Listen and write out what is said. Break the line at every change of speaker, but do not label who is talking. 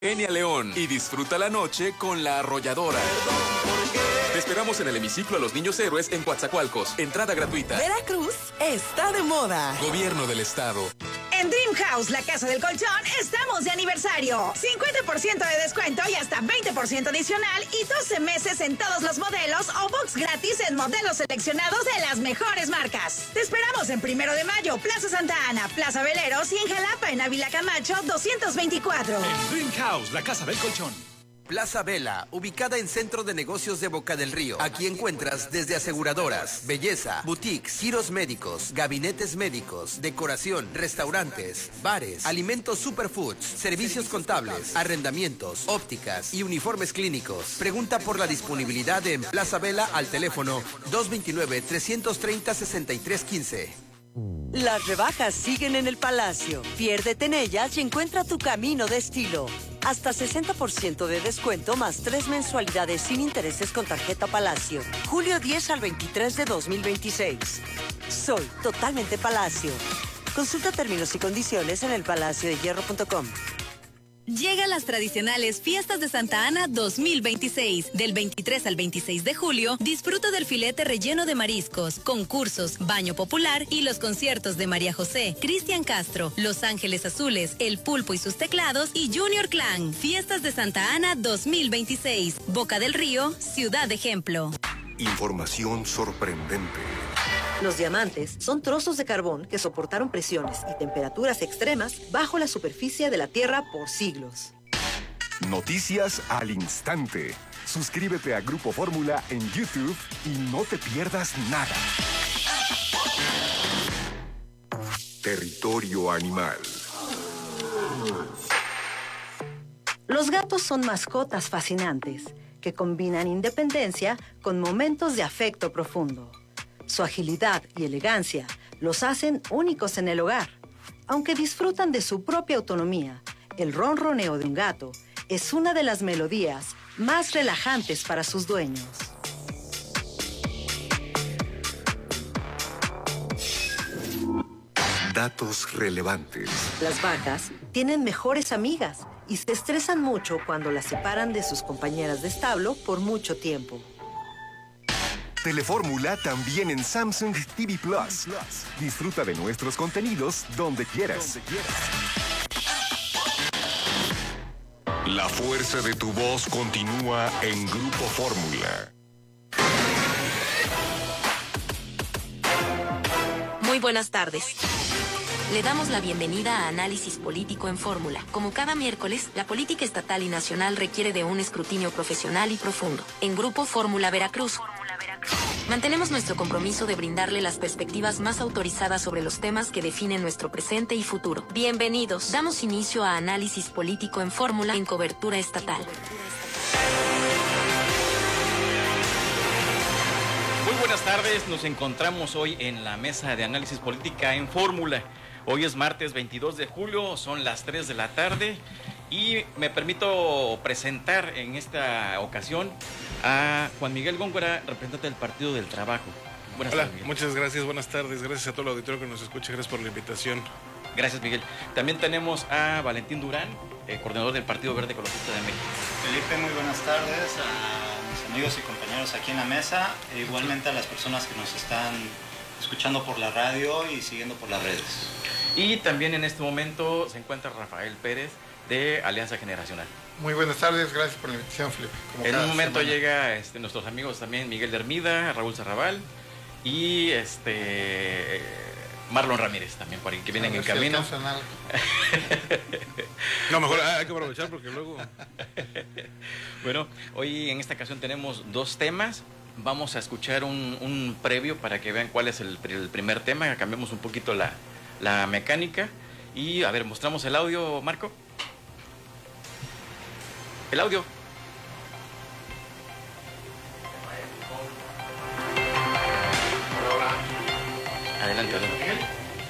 Enia León y disfruta la noche con La Arrolladora. Te esperamos en el hemiciclo a los Niños Héroes en Coatzacoalcos. Entrada gratuita.
Veracruz está de moda.
Gobierno del Estado.
En Dream House, la casa del colchón, estamos de aniversario. 50% de descuento y hasta 20% adicional y 12 meses en todos los modelos o box gratis en modelos seleccionados de las mejores marcas. Te esperamos en 1 de Mayo, Plaza Santa Ana, Plaza Veleros y en Jalapa, en Ávila Camacho, 224.
En Dream House, la casa del colchón.
Plaza Vela, ubicada en Centro de Negocios de Boca del Río. Aquí encuentras desde aseguradoras, belleza, boutiques, giros médicos, gabinetes médicos, decoración, restaurantes, bares, alimentos superfoods, servicios contables, arrendamientos, ópticas y uniformes clínicos. Pregunta por la disponibilidad en Plaza Vela al teléfono 229-330-6315.
Las rebajas siguen en el Palacio. Piérdete en ellas y encuentra tu camino de estilo. Hasta 60% de descuento más 3 mensualidades sin intereses con tarjeta Palacio. Julio 10 al 23 de 2026. Soy totalmente Palacio. Consulta términos y condiciones en elpalaciodehierro.com.
Llegan las tradicionales Fiestas de Santa Ana 2026. Del 23 al 26 de julio, disfruta del filete relleno de mariscos, concursos, baño popular y los conciertos de María José, Cristian Castro, Los Ángeles Azules, El Pulpo y sus teclados y Junior Clan. Fiestas de Santa Ana 2026. Boca del Río, ciudad ejemplo.
Información sorprendente.
Los diamantes son trozos de carbón que soportaron presiones y temperaturas extremas bajo la superficie de la Tierra por siglos.
Noticias al instante. Suscríbete a Grupo Fórmula en YouTube y no te pierdas nada. Territorio animal.
Los gatos son mascotas fascinantes que combinan independencia con momentos de afecto profundo. Su agilidad y elegancia los hacen únicos en el hogar. Aunque disfrutan de su propia autonomía, el ronroneo de un gato es una de las melodías más relajantes para sus dueños.
Datos relevantes.
Las vacas tienen mejores amigas y se estresan mucho cuando las separan de sus compañeras de establo por mucho tiempo.
Telefórmula también en Samsung TV Plus. Disfruta de nuestros contenidos donde quieras. La fuerza de tu voz continúa en Grupo Fórmula.
Muy buenas tardes. Le damos la bienvenida a Análisis Político en Fórmula. Como cada miércoles, la política estatal y nacional requiere de un escrutinio profesional y profundo. En Grupo Fórmula Veracruz, mantenemos nuestro compromiso de brindarle las perspectivas más autorizadas sobre los temas que definen nuestro presente y futuro. Bienvenidos. Damos inicio a Análisis Político en Fórmula en cobertura estatal.
Muy buenas tardes, nos encontramos hoy en la mesa de análisis política en Fórmula. Hoy es martes 22 de julio, son las 3 de la tarde y me permito presentar en esta ocasión a Juan Miguel Góngora, representante del Partido del Trabajo.
Buenas tardes, Miguel. Muchas gracias, buenas tardes, gracias a todo el auditorio que nos escucha, gracias por la invitación.
Gracias, Miguel. También tenemos a Valentín Durán, coordinador del Partido Verde Ecologista de México.
Felipe, muy buenas tardes a mis amigos y compañeros aquí en la mesa, e igualmente a las personas que nos están escuchando por la radio y siguiendo por las redes.
Y también en este momento se encuentra Rafael Pérez de Alianza Generacional.
Muy buenas tardes, gracias por la invitación, Felipe.
En un momento llega nuestros amigos también Miguel de Hermida, Raúl Zarrabal y Marlon Ramírez también, por ahí, que vienen en camino.
No, mejor hay que aprovechar porque luego...
Bueno, hoy en esta ocasión tenemos dos temas. Vamos a escuchar un previo para que vean cuál es el primer tema. Cambiamos un poquito la mecánica. Y a ver, mostramos el audio, Marco. El audio.